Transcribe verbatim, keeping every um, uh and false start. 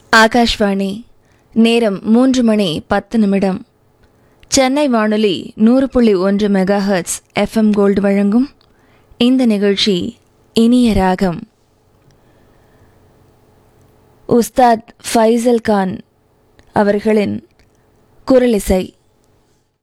ஆகாஷ்வாணி. நேரம் மூன்று மணி பத்து நிமிடம். சென்னை வானொலி நூறு புள்ளி ஒன்று மெகா ஹெர்ட்ஸ் எஃப்எம் கோல்டு வழங்கும் இந்த நிகழ்ச்சி இனிய ராகம். உஸ்தாத் ஃபைசல் கான் அவர்களின் குரலிசை.